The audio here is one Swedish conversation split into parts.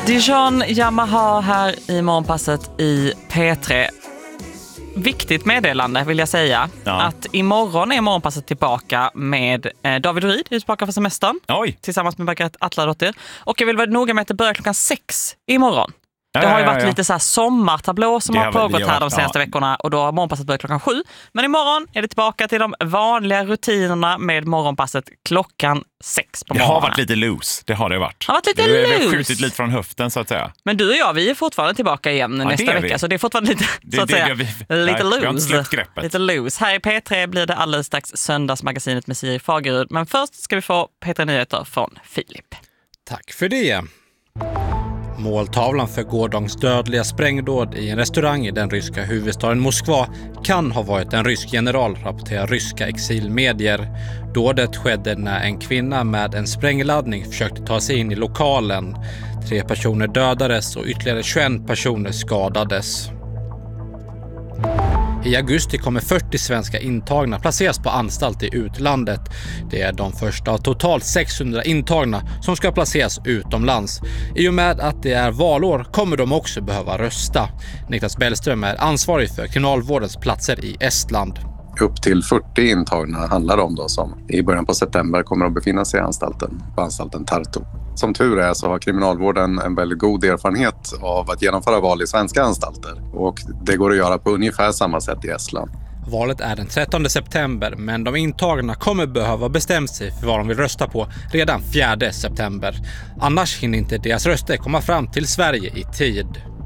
Dijon Yamaha här i morgonpasset i P3. Viktigt meddelande vill jag säga. Ja. Att imorgon är morgonpasset tillbaka med David Ryd tillbaka för semestern. Oj. Tillsammans med Margaret Atladottir. Och jag vill vara noga med att det börjar 6:00 imorgon. Det har ju varit lite så här sommartablå som har pågått här de senaste veckorna och då har morgonpasset börjat 7:00. Men imorgon är det tillbaka till de vanliga rutinerna med morgonpasset 6:00 på morgonen. Det har varit lite loose, det har det varit. Det har varit lite loose. loose. Vi har skjutit lite från höften så att säga. Men du och jag, vi är fortfarande tillbaka igen nästa vecka. Så det är fortfarande lite, så att säga, lite loose. Vi har inte släppt greppet. Lite loose. Här i P3 blir det alldeles strax söndagsmagasinet med Siri Fagerud. Men först ska vi få P3-nyheter från Filip. Tack för det. Måltavlan för gårdagens dödliga sprängdåd i en restaurang i den ryska huvudstaden Moskva kan ha varit en rysk general, rapporterar ryska exilmedier. Dådet skedde när en kvinna med en sprängladdning försökte ta sig in i lokalen. 3 personer dödades och ytterligare 21 personer skadades. I augusti kommer 40 svenska intagna placeras på anstalt i utlandet. Det är de första av totalt 600 intagna som ska placeras utomlands. I och med att det är valår kommer de också behöva rösta. Niklas Bellström är ansvarig för kriminalvårdens platser i Estland. Upp till 40 intagna handlar det om då, som i början på september kommer att befinna sig på anstalten Tartu. Som tur är så har kriminalvården en väldigt god erfarenhet av att genomföra val i svenska anstalter och det går att göra på ungefär samma sätt i Estland. Valet är den 13 september men de intagna kommer behöva bestämma sig för vad de vill rösta på redan 4 september. Annars hinner inte deras röster komma fram till Sverige i tid.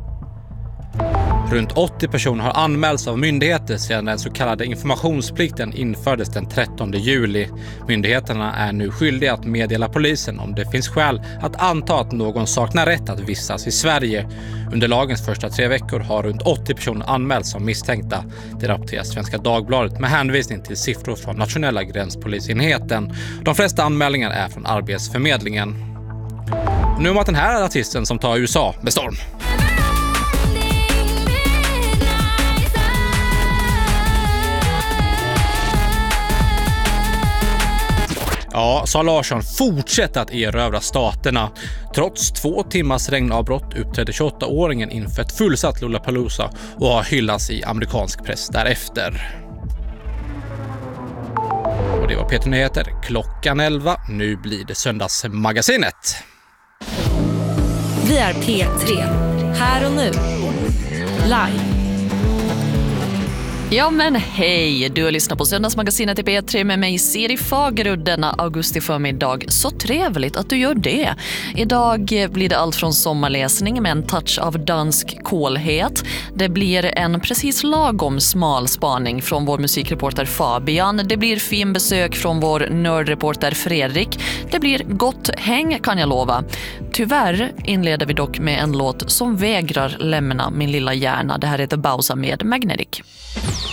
Runt 80 personer har anmälts av myndigheter sedan den så kallade informationsplikten infördes den 13 juli. Myndigheterna är nu skyldiga att meddela polisen om det finns skäl att anta att någon saknar rätt att vistas i Sverige. Under lagens första 3 veckor har runt 80 personer anmälts som misstänkta. Det rapporterar Svenska Dagbladet med hänvisning till siffror från nationella gränspolisenheten. De flesta anmälningar är från Arbetsförmedlingen. Nu om att den här artisten som tar USA med storm. Ja, Sara Larsson fortsätter att erövra staterna. Trots 2 timmars regnavbrott uppträdde 28-åringen inför ett fullsatt Lollapalooza och har hyllats i amerikansk press därefter. Och det var P3 Nyheter klockan 11. Nu blir det söndagsmagasinet. Vi är P3. Här och nu. Live. Ja men hej, du har lyssnat på Söndagsmagasinet i P3 med mig Siri Fagerud denna augusti förmiddag. Så trevligt att du gör det. Idag blir det allt från sommarläsning med en touch av dansk kolhet. Det blir en precis lagom smal spaning från vår musikreporter Fabian. Det blir fin besök från vår nördreporter Fredrik. Det blir gott häng kan jag lova. Tyvärr inleder vi dock med en låt som vägrar lämna min lilla hjärna. Det här heter Bausa med Magnetic.